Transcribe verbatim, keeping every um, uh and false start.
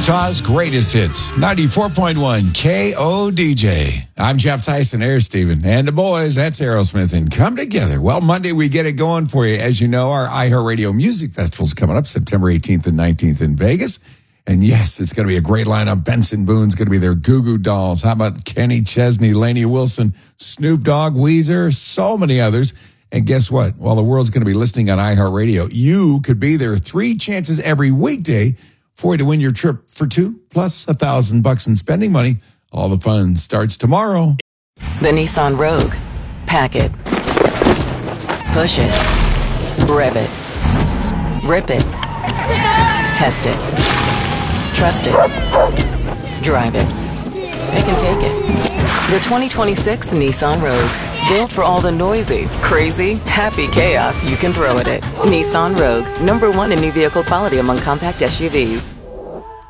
Utah's greatest hits, ninety-four point one K O D J. I'm Jeff Tyson, Air Steven, and the boys, that's Aerosmith, and Come Together. Well, Monday we get it going for you. As you know, our iHeartRadio Music Festival is coming up September eighteenth and nineteenth in Vegas. And yes, it's going to be a great lineup. Benson Boone's going to be there. Goo Goo Dolls. How about Kenny Chesney, Lainey Wilson, Snoop Dogg, Weezer, so many others. And guess what? While the world's going to be listening on iHeartRadio, you could be there. Three chances every weekday for you to win your trip for two, plus a thousand bucks in spending money. All the fun starts tomorrow. The Nissan Rogue. Pack it. Push it. Rev it. Rip it. Test it. Trust it. Drive it. They can take it. The twenty twenty-six Nissan Rogue. Built for all the noisy, crazy, happy chaos you can throw at it. Nissan Rogue. Number one in new vehicle quality among compact S U Vs.